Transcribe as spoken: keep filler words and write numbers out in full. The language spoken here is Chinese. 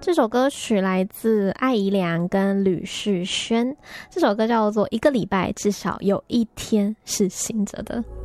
这首歌曲来自艾怡良跟吕士轩，这首歌叫做《一个礼拜至少有一天是醒着的》。